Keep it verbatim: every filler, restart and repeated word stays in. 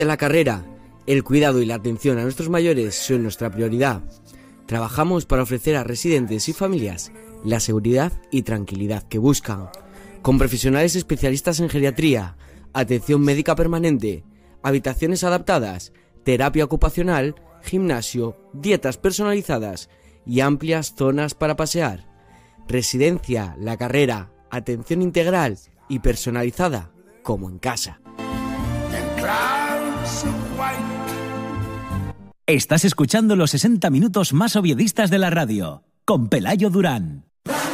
En la carrera, el cuidado y la atención a nuestros mayores son nuestra prioridad. Trabajamos para ofrecer a residentes y familias la seguridad y tranquilidad que buscan, con profesionales especialistas en geriatría, atención médica permanente, habitaciones adaptadas, terapia ocupacional, gimnasio, dietas personalizadas y amplias zonas para pasear. Residencia La Carrera, atención integral y personalizada, como en casa. Estás escuchando los sesenta minutos más oviedistas de la radio, con Pelayo Durán.